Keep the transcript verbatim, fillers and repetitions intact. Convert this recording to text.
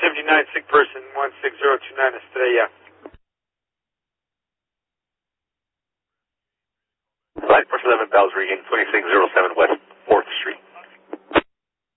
seventy-nine, sick person, one six zero two nine, Estrella. Flight for seven, bells ringing, twenty-six oh seven West